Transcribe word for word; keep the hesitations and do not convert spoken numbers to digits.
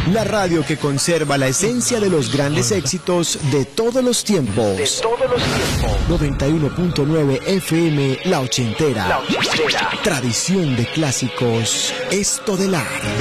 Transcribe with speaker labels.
Speaker 1: La radio que conserva la esencia de los grandes éxitos de todos los tiempos.
Speaker 2: De todos los tiempos.
Speaker 1: noventa y uno punto nueve F M, La Ochentera.
Speaker 2: La Ochentera.
Speaker 1: Tradición de clásicos, Estodelar.